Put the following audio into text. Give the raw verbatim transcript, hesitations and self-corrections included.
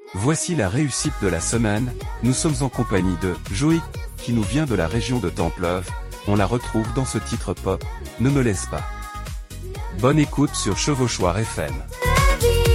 Voici la réussite de la semaine, nous sommes en compagnie de Joey, qui nous vient de la région de Templeuve, on la retrouve dans ce titre pop, Ne me laisse pas. Bonne écoute sur Chevauchoir F M.